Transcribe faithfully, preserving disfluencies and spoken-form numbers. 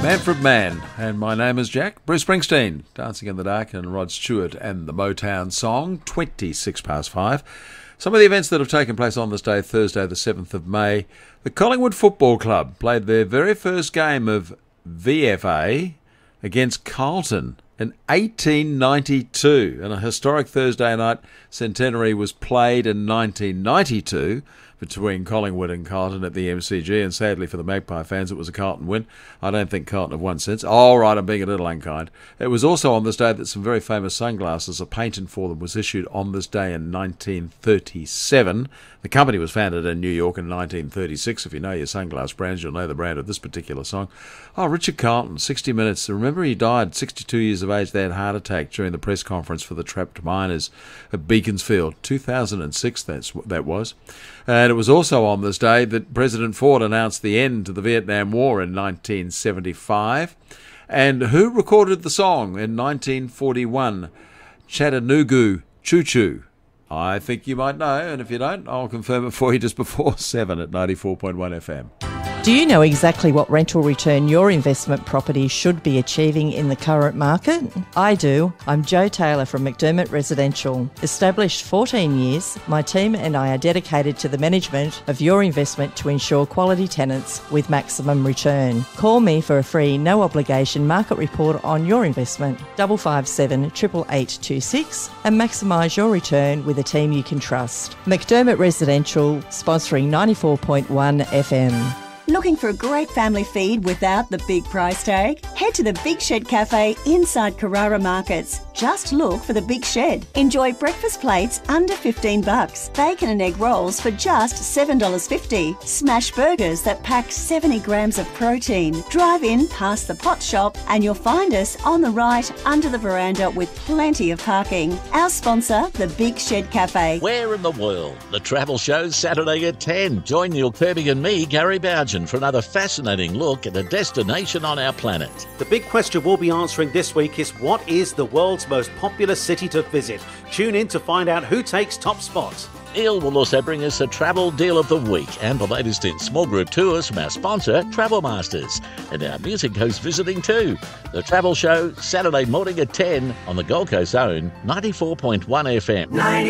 Manfred Mann, and my name is Jack. Bruce Springsteen, Dancing in the Dark, and Rod Stewart and the Motown song, twenty-six past five. Some of the events that have taken place on this day, Thursday the seventh of May. The Collingwood Football Club played their very first game of V F A against Carlton in eighteen ninety-two, and a historic Thursday night centenary was played in nineteen ninety-two between Collingwood and Carlton at the M C G, and sadly for the Magpie fans it was a Carlton win. I don't think Carlton have won since. All right, I'm being a little unkind. It was also on this day that some very famous sunglasses, a patent for them was issued on this day in nineteen thirty-seven. The company was founded in New York in nineteen thirty-six. If you know your sunglass brands, you'll know the brand of this particular song. Oh, Richard Carlton, sixty minutes. Remember, he died sixty-two years of age. They had a heart attack during the press conference for the trapped miners at Beaconsfield. two thousand six, that's what that was. And it was also on this day that President Ford announced the end to the Vietnam War in nineteen seventy-five. And who recorded the song in nineteen forty-one? Chattanooga Choo Choo. I think you might know, and if you don't, I'll confirm it for you just before seven at ninety-four point one F M. Do you know exactly what rental return your investment property should be achieving in the current market? I do. I'm Jo Taylor from McDermott Residential. Established fourteen years, my team and I are dedicated to the management of your investment to ensure quality tenants with maximum return. Call me for a free, no obligation market report on your investment, five five seven, eight eight eight two six, and maximise your return with a team you can trust. McDermott Residential, sponsoring ninety-four point one F M. Looking for a great family feed without the big price tag? Head to the Big Shed Cafe inside Carrara Markets. Just look for the Big Shed. Enjoy breakfast plates under fifteen bucks, bacon and egg rolls for just seven dollars fifty, smash burgers that pack seventy grams of protein. Drive in past the pot shop and you'll find us on the right under the veranda with plenty of parking. Our sponsor, the Big Shed Cafe. Where in the world? The Travel Show Saturday at ten. Join Neil Kirby and me, Gary Bougen, for another fascinating look at a destination on our planet. The big question we'll be answering this week is, what is the world's most popular city to visit? Tune in to find out who takes top spots. Neil will also bring us a travel deal of the week and the latest in small group tours from our sponsor, Travel Masters. And our music host visiting too. The Travel Show, Saturday morning at ten on the Gold Coast own ninety-four point one F M.